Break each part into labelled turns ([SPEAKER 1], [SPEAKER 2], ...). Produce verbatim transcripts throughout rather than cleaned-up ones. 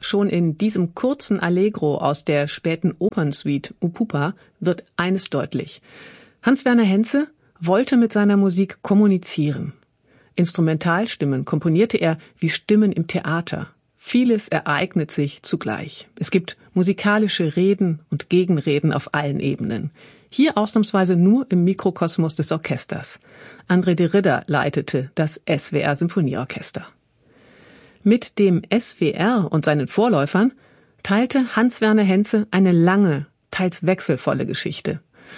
[SPEAKER 1] Schon in diesem kurzen Allegro aus der späten Opernsuite Upupa wird eines deutlich. Hans-Werner Henze wollte mit seiner Musik kommunizieren. Instrumentalstimmen komponierte er wie Stimmen im Theater. Vieles ereignet sich zugleich. Es gibt musikalische Reden und Gegenreden auf allen Ebenen. Hier ausnahmsweise nur im Mikrokosmos des Orchesters. André de Ridder leitete das S W R-Symphonieorchester. Mit dem S W R und seinen Vorläufern teilte Hans-Werner Henze eine lange, teils wechselvolle Geschichte.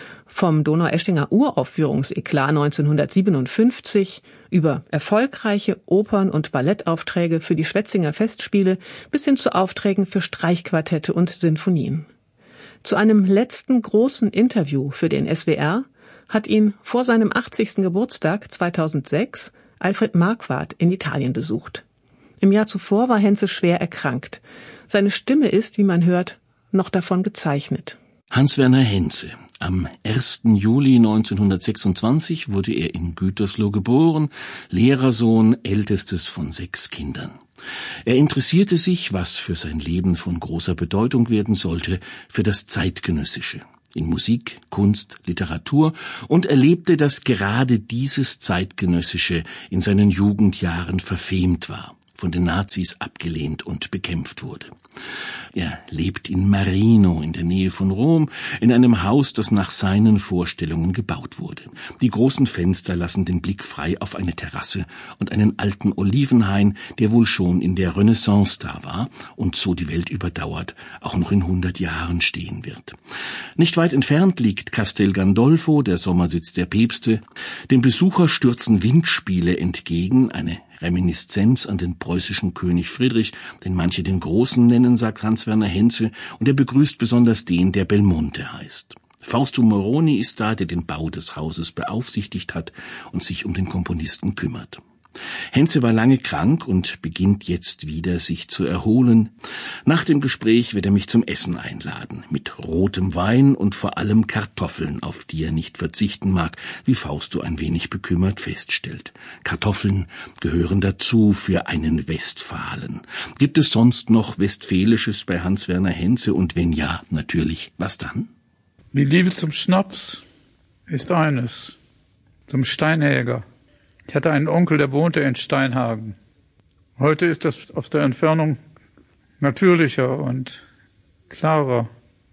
[SPEAKER 1] Vom Donaueschinger Uraufführungseklat neunzehnhundertsiebenundfünfzig über erfolgreiche Opern- und Ballettaufträge für die Schwetzinger Festspiele bis hin zu Aufträgen für Streichquartette und Sinfonien. Zu einem letzten großen Interview für den S W R hat ihn vor seinem achtzigsten Geburtstag zweitausendsechs Alfred Marquardt in Italien besucht. Im Jahr zuvor war Henze schwer erkrankt. Seine Stimme ist, wie man hört, noch davon gezeichnet.
[SPEAKER 2] Hans-Werner Henze. Am ersten Juli neunzehnhundertsechsundzwanzig wurde er in Gütersloh geboren, Lehrersohn, ältestes von sechs Kindern. Er interessierte sich, was für sein Leben von großer Bedeutung werden sollte, für das Zeitgenössische. In Musik, Kunst, Literatur und erlebte, dass gerade dieses Zeitgenössische in seinen Jugendjahren verfemt war, von den Nazis abgelehnt und bekämpft wurde. Er lebt in Marino in der Nähe von Rom, in einem Haus, das nach seinen Vorstellungen gebaut wurde. Die großen Fenster lassen den Blick frei auf eine Terrasse und einen alten Olivenhain, der wohl schon in der Renaissance da war und so die Welt überdauert, auch noch in hundert Jahren stehen wird. Nicht weit entfernt liegt Castel Gandolfo, der Sommersitz der Päpste. Dem Besucher stürzen Windspiele entgegen, eine Reminiszenz an den preußischen König Friedrich, den manche den Großen nennen, sagt Hans-Werner Henze, und er begrüßt besonders den, der Belmonte heißt. Fausto Moroni ist da, der den Bau des Hauses beaufsichtigt hat und sich um den Komponisten kümmert. Henze war lange krank und beginnt jetzt wieder, sich zu erholen. Nach dem Gespräch wird er mich zum Essen einladen, mit rotem Wein und vor allem Kartoffeln, auf die er nicht verzichten mag, wie Fausto ein wenig bekümmert feststellt. Kartoffeln gehören dazu für einen Westfalen. Gibt es sonst noch Westfälisches bei Hans-Werner Henze und wenn ja, natürlich, was dann?
[SPEAKER 3] Die Liebe zum Schnaps ist eines, zum Steinhäger. Ich hatte einen Onkel, der wohnte in Steinhagen. Heute ist das aus der Entfernung natürlicher und klarer.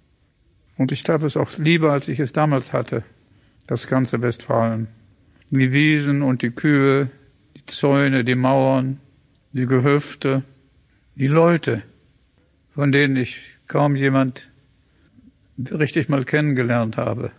[SPEAKER 3] Und ich habe es auch lieber, als ich es damals hatte, das ganze Westfalen. Die Wiesen und die Kühe, die Zäune, die Mauern, die Gehöfte, die Leute, von denen ich kaum jemand richtig mal kennengelernt habe.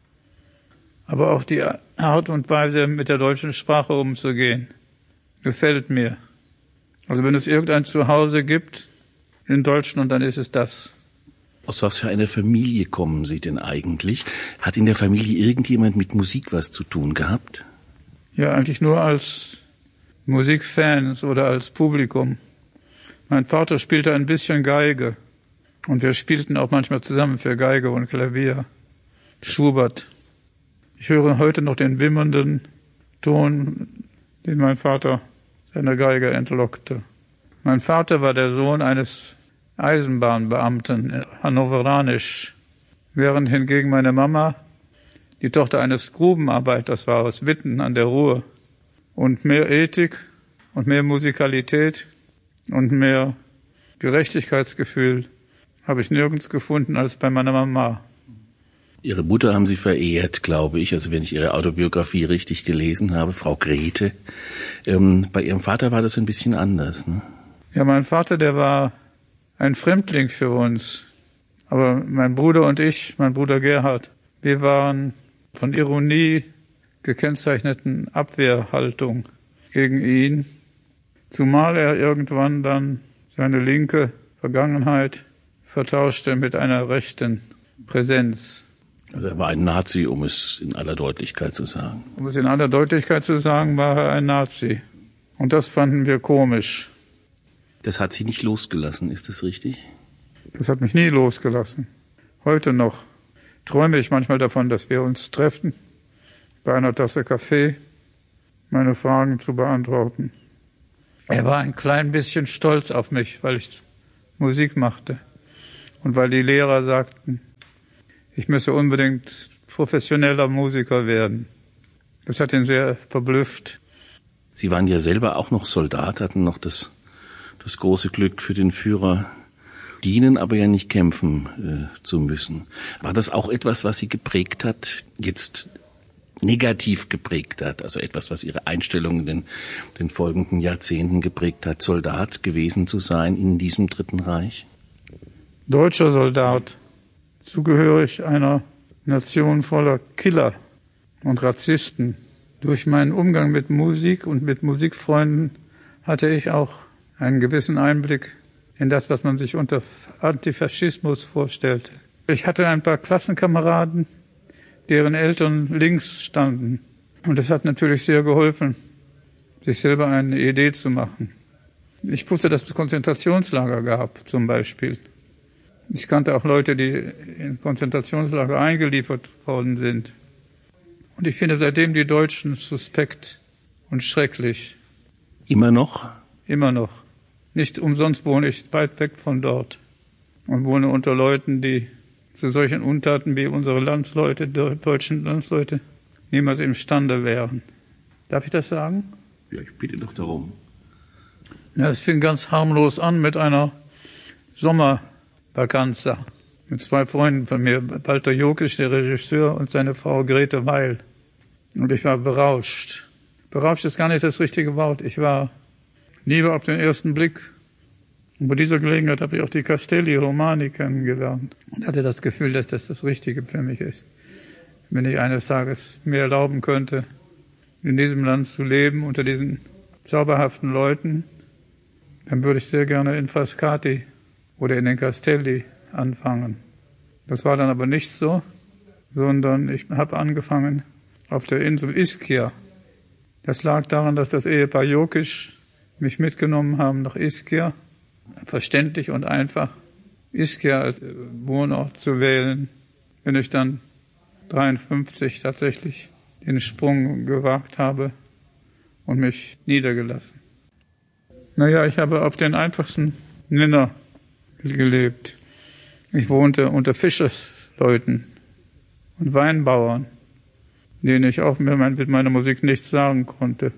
[SPEAKER 3] Aber auch die Art und Weise, mit der deutschen Sprache umzugehen, gefällt mir. Also wenn es irgendein Zuhause gibt in Deutschland, dann ist es das.
[SPEAKER 2] Aus was für einer Familie kommen Sie denn eigentlich? Hat in der Familie irgendjemand mit Musik was zu tun gehabt?
[SPEAKER 3] Ja, eigentlich nur als Musikfans oder als Publikum. Mein Vater spielte ein bisschen Geige und wir spielten auch manchmal zusammen für Geige und Klavier. Schubert. Ich höre heute noch den wimmernden Ton, den mein Vater seiner Geige entlockte. Mein Vater war der Sohn eines Eisenbahnbeamten, hannoveranisch, während hingegen meine Mama die Tochter eines Grubenarbeiters war aus Witten an der Ruhr. Und mehr Ethik und mehr Musikalität und mehr Gerechtigkeitsgefühl habe ich nirgends gefunden als bei meiner Mama.
[SPEAKER 2] Ihre Mutter haben Sie verehrt, glaube ich, also wenn ich Ihre Autobiografie richtig gelesen habe, Frau Grete. Ähm, bei Ihrem Vater war das ein bisschen anders, ne?
[SPEAKER 3] Ja, mein Vater, der war ein Fremdling für uns. Aber mein Bruder und ich, mein Bruder Gerhard, wir waren von Ironie gekennzeichneten Abwehrhaltung gegen ihn, zumal er irgendwann dann seine linke Vergangenheit vertauschte mit einer rechten Präsenz.
[SPEAKER 2] Also er war ein Nazi, um es in aller Deutlichkeit zu sagen.
[SPEAKER 3] Um es in aller Deutlichkeit zu sagen, war er ein Nazi. Und das fanden wir komisch.
[SPEAKER 2] Das hat Sie nicht losgelassen, ist das richtig?
[SPEAKER 3] Das hat mich nie losgelassen. Heute noch träume ich manchmal davon, dass wir uns treffen, bei einer Tasse Kaffee, meine Fragen zu beantworten. Er war ein klein bisschen stolz auf mich, weil ich Musik machte. Und weil die Lehrer sagten, ich müsse unbedingt professioneller Musiker werden. Das hat ihn sehr verblüfft.
[SPEAKER 2] Sie waren ja selber auch noch Soldat, hatten noch das, das große Glück, für den Führer dienen, aber ja nicht kämpfen äh, zu müssen. War das auch etwas, was Sie geprägt hat, jetzt negativ geprägt hat, also etwas, was Ihre Einstellung in den, den folgenden Jahrzehnten geprägt hat, Soldat gewesen zu sein in diesem Dritten Reich?
[SPEAKER 3] Deutscher Soldat, zugehörig einer Nation voller Killer und Rassisten. Durch meinen Umgang mit Musik und mit Musikfreunden hatte ich auch einen gewissen Einblick in das, was man sich unter Antifaschismus vorstellte. Ich hatte ein paar Klassenkameraden, deren Eltern links standen. Und das hat natürlich sehr geholfen, sich selber eine Idee zu machen. Ich wusste, dass es Konzentrationslager gab, zum Beispiel. Ich kannte auch Leute, die in Konzentrationslager eingeliefert worden sind. Und ich finde seitdem die Deutschen suspekt und schrecklich.
[SPEAKER 2] Immer noch?
[SPEAKER 3] Immer noch. Nicht umsonst wohne ich weit weg von dort und wohne unter Leuten, die zu solchen Untaten wie unsere Landsleute, deutschen Landsleute, niemals imstande wären. Darf ich das sagen?
[SPEAKER 2] Ja, ich bitte doch darum.
[SPEAKER 3] Ja, es fing ganz harmlos an mit einer Sommervakanza mit zwei Freunden von mir, Walter Jokisch, der Regisseur, und seine Frau Grete Weil. Und ich war berauscht. Berauscht ist gar nicht das richtige Wort. Ich war Liebe auf den ersten Blick. Und bei dieser Gelegenheit habe ich auch die Castelli Romani kennengelernt und hatte das Gefühl, dass das das Richtige für mich ist. Wenn ich eines Tages mir erlauben könnte, in diesem Land zu leben, unter diesen zauberhaften Leuten, dann würde ich sehr gerne in Frascati oder in den Castelli anfangen. Das war dann aber nicht so, sondern ich habe angefangen auf der Insel Ischia. Das lag daran, dass das Ehepaar Jokisch mich mitgenommen haben nach Ischia, verständlich und einfach, Ischia als Wohnort zu wählen. Wenn ich dann dreiundfünfzig tatsächlich den Sprung gewagt habe und mich niedergelassen. Naja, ich habe auf den einfachsten Nenner gelebt. Ich wohnte unter Fischersleuten und Weinbauern, denen ich auch mit meiner Musik nichts sagen konnte.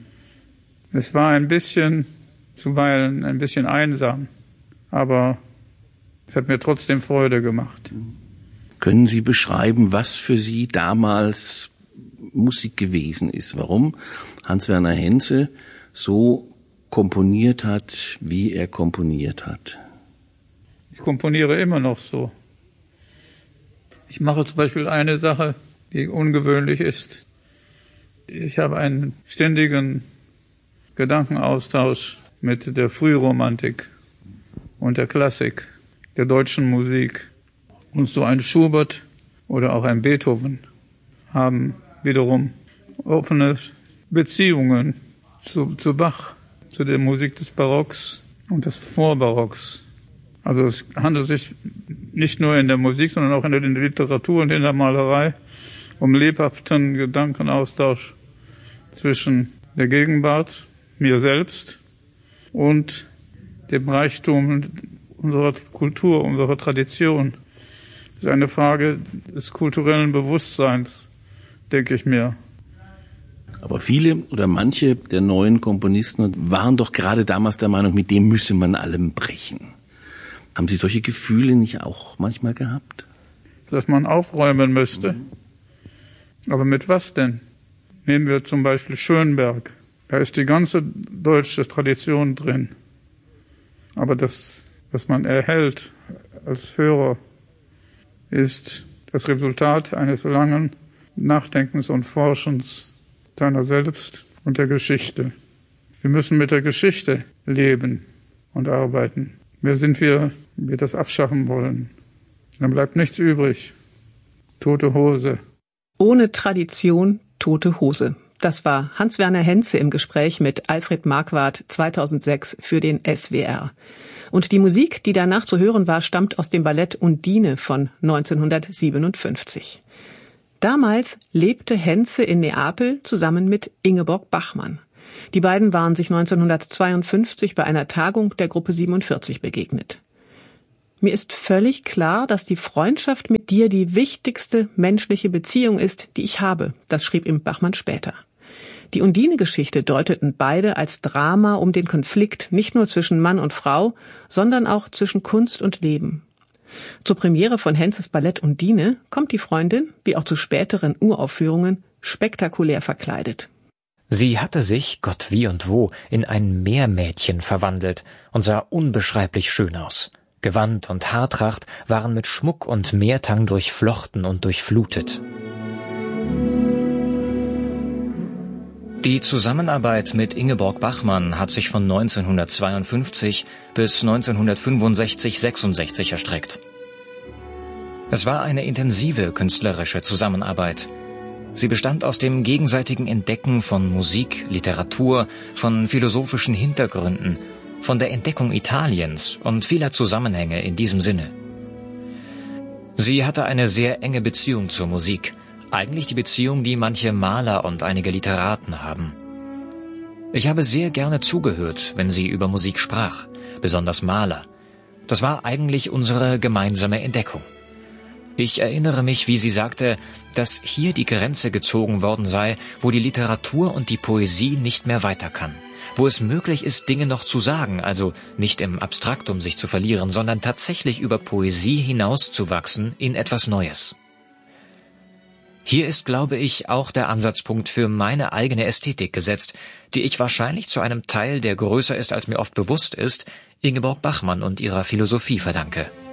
[SPEAKER 3] Es war ein bisschen, zuweilen ein bisschen einsam, aber es hat mir trotzdem Freude gemacht.
[SPEAKER 2] Können Sie beschreiben, was für Sie damals Musik gewesen ist? Warum Hans-Werner Henze so komponiert hat, wie er komponiert hat?
[SPEAKER 3] Ich komponiere immer noch so. Ich mache zum Beispiel eine Sache, die ungewöhnlich ist. Ich habe einen ständigen Gedankenaustausch mit der Frühromantik und der Klassik, der deutschen Musik. Und so ein Schubert oder auch ein Beethoven haben wiederum offene Beziehungen zu, zu Bach, zu der Musik des Barocks und des Vorbarocks. Also es handelt sich nicht nur in der Musik, sondern auch in der, in der Literatur und in der Malerei um lebhaften Gedankenaustausch zwischen der Gegenwart, mir selbst, und dem Reichtum unserer Kultur, unserer Tradition. Das ist eine Frage des kulturellen Bewusstseins, denke ich mir.
[SPEAKER 2] Aber viele oder manche der neuen Komponisten waren doch gerade damals der Meinung, mit dem müsse man allem brechen. Haben Sie solche Gefühle nicht auch manchmal gehabt?
[SPEAKER 3] Dass man aufräumen müsste. Mhm. Aber mit was denn? Nehmen wir zum Beispiel Schönberg. Da ist die ganze deutsche Tradition drin. Aber das, was man erhält als Hörer, ist das Resultat eines langen Nachdenkens und Forschens seiner selbst und der Geschichte. Wir müssen mit der Geschichte leben und arbeiten. Wer sind wir, wenn wir das abschaffen wollen? Dann bleibt nichts übrig. Tote Hose.
[SPEAKER 1] Ohne Tradition, tote Hose. Das war Hans-Werner Henze im Gespräch mit Alfred Marquardt zweitausendsechs für den S W R. Und die Musik, die danach zu hören war, stammt aus dem Ballett Undine von neunzehnhundertsiebenundfünfzig. Damals lebte Henze in Neapel zusammen mit Ingeborg Bachmann. Die beiden waren sich neunzehnhundertzweiundfünfzig bei einer Tagung der Gruppe siebenundvierzig begegnet. Mir ist völlig klar, dass die Freundschaft mit dir die wichtigste menschliche Beziehung ist, die ich habe. Das schrieb ihm Bachmann später. Die Undine-Geschichte deuteten beide als Drama um den Konflikt nicht nur zwischen Mann und Frau, sondern auch zwischen Kunst und Leben. Zur Premiere von Henzes Ballett Undine kommt die Freundin, wie auch zu späteren Uraufführungen, spektakulär verkleidet.
[SPEAKER 4] Sie hatte sich, Gott wie und wo, in ein Meermädchen verwandelt und sah unbeschreiblich schön aus. Gewand und Haartracht waren mit Schmuck und Meertang durchflochten und durchflutet. Die Zusammenarbeit mit Ingeborg Bachmann hat sich von neunzehnhundertzweiundfünfzig bis neunzehnhundertfünfundsechzig sechsundsechzig erstreckt. Es war eine intensive künstlerische Zusammenarbeit. Sie bestand aus dem gegenseitigen Entdecken von Musik, Literatur, von philosophischen Hintergründen, von der Entdeckung Italiens und vieler Zusammenhänge in diesem Sinne. Sie hatte eine sehr enge Beziehung zur Musik, eigentlich die Beziehung, die manche Maler und einige Literaten haben. Ich habe sehr gerne zugehört, wenn sie über Musik sprach, besonders Maler. Das war eigentlich unsere gemeinsame Entdeckung. Ich erinnere mich, wie sie sagte, dass hier die Grenze gezogen worden sei, wo die Literatur und die Poesie nicht mehr weiter kann, wo es möglich ist, Dinge noch zu sagen, also nicht im Abstraktum sich zu verlieren, sondern tatsächlich über Poesie hinauszuwachsen in etwas Neues. Hier ist, glaube ich, auch der Ansatzpunkt für meine eigene Ästhetik gesetzt, die ich wahrscheinlich zu einem Teil, der größer ist, als mir oft bewusst ist, Ingeborg Bachmann und ihrer Philosophie verdanke.